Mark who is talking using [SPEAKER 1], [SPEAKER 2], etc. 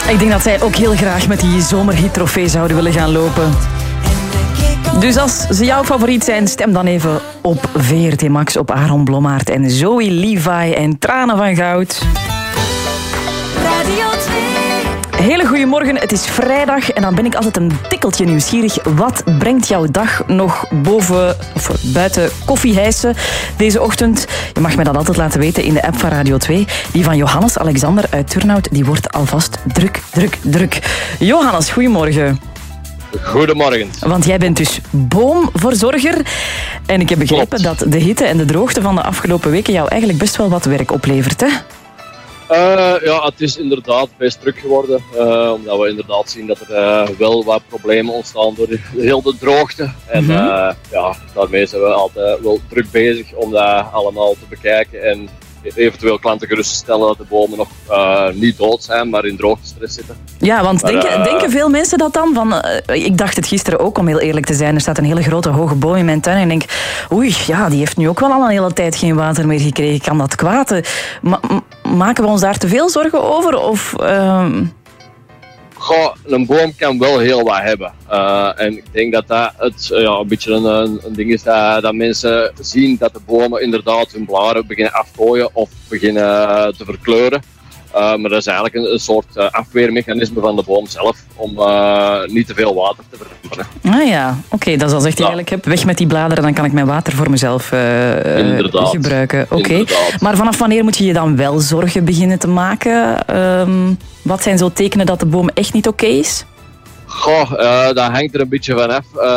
[SPEAKER 1] Ik denk dat zij ook heel graag met die zomerhit-trofee zouden willen gaan lopen. Dus als ze jouw favoriet zijn, stem dan even op VRT Max, op Aaron Blommaert en Zoe Levi en Tranen van Goud.
[SPEAKER 2] Radio 2.
[SPEAKER 1] Hele goede morgen, het is vrijdag en dan ben ik altijd een tikkeltje nieuwsgierig. Wat brengt jouw dag nog buiten koffiehijsen deze ochtend? Je mag mij dat altijd laten weten in de app van Radio 2. Die van Johannes Alexander uit Turnhout, die wordt alvast druk. Johannes, goedemorgen.
[SPEAKER 3] Goedemorgen.
[SPEAKER 1] Want jij bent dus boomverzorger. En ik heb begrepen dat de hitte en de droogte van de afgelopen weken jou eigenlijk best wel wat werk oplevert, hè?
[SPEAKER 3] Ja, het is inderdaad best druk geworden. Omdat we inderdaad zien dat er wel wat problemen ontstaan door heel de droogte. En daarmee zijn we altijd wel druk bezig om dat allemaal te bekijken. En eventueel klanten gerust te stellen dat de bomen nog niet dood zijn, maar in droogtestress zitten.
[SPEAKER 1] Ja, want denken veel mensen dat dan? Ik dacht het gisteren ook, om heel eerlijk te zijn. Er staat een hele grote hoge boom in mijn tuin. En ik denk, oei, ja, die heeft nu ook wel al een hele tijd geen water meer gekregen. Kan dat kwaad? Maken we ons daar te veel zorgen over? Of...
[SPEAKER 3] Goh, een boom kan wel heel wat hebben. En ik denk dat dat een beetje een ding is dat mensen zien dat de bomen inderdaad hun bladeren beginnen afgooien of beginnen te verkleuren. Maar dat is eigenlijk een soort afweermechanisme van de boom zelf om niet te veel water te veranderen.
[SPEAKER 1] Ah ja, oké, dat is als echt eigenlijk weg met die bladeren, dan kan ik mijn water voor mezelf gebruiken. Oké. Maar vanaf wanneer moet je je dan wel zorgen beginnen te maken? Wat zijn zo tekenen dat de boom echt niet oké is?
[SPEAKER 3] Goh, dat hangt er een beetje van af.